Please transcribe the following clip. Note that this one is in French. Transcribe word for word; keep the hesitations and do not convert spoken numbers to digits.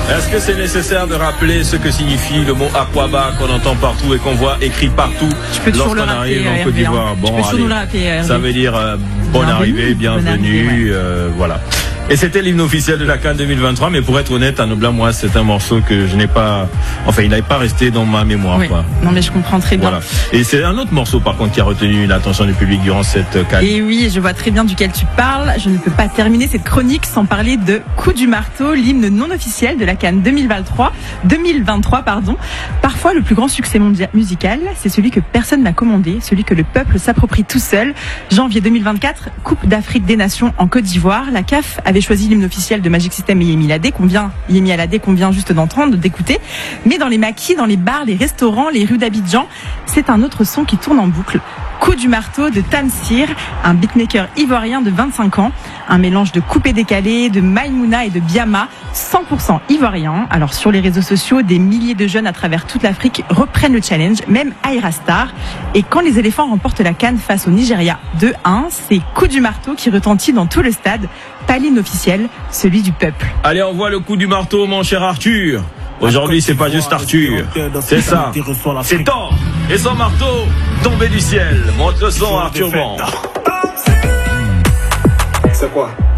Est-ce que c'est nécessaire de rappeler ce que signifie le mot Aquaba qu'on entend partout et qu'on voit écrit partout lorsqu'on arrive en Côte d'Ivoire? Bon, allez, ça veut dire euh, bonne bienvenue, arrivée, bienvenue, bonne arrivée, ouais. euh, voilà. Et c'était l'hymne officiel de la CAN deux mille vingt-trois, mais pour être honnête, Anne Blanc, moi, c'est un morceau que je n'ai pas, enfin, il n'avait pas resté dans ma mémoire, oui. quoi. Non, mais je comprends très bien. Voilà. Et c'est un autre morceau, par contre, qui a retenu l'attention du public durant cette CAN. Et oui, je vois très bien duquel tu parles. Je ne peux pas terminer cette chronique sans parler de Coup du marteau, l'hymne non officiel de la CAN deux mille vingt-trois, deux mille vingt-trois, pardon. Parfois, le plus grand succès mondial, musical, c'est celui que personne n'a commandé, celui que le peuple s'approprie tout seul. Janvier deux mille vingt-quatre, Coupe d'Afrique des Nations en Côte d'Ivoire. La C A F avait choisi l'hymne officiel de Magic System et Yemi Alade qu'on vient, Yemi Alade qu'on vient juste d'entendre, d'écouter. Mais dans les maquis, dans les bars, les restaurants, les rues d'Abidjan, c'est un autre son qui tourne en boucle. Coup du marteau de Tamsir, un beatmaker ivoirien de vingt-cinq ans, un mélange de coupé décalé, de Maïmouna et de Biama, cent pour cent ivoirien. Alors sur les réseaux sociaux, des milliers de jeunes à travers toute l'Afrique reprennent le challenge, même Aira Star. Et quand les éléphants remportent la CAN face au Nigeria deux un, c'est Coup du marteau qui retentit dans tout le stade, pas l'hymne officiel, celui du peuple. Allez, on voit le coup du marteau, mon cher Arthur. Aujourd'hui, c'est pas juste Arthur, c'est ça, c'est Thor et son marteau tombé du ciel. Montre le son, Arthur Band. C'est quoi?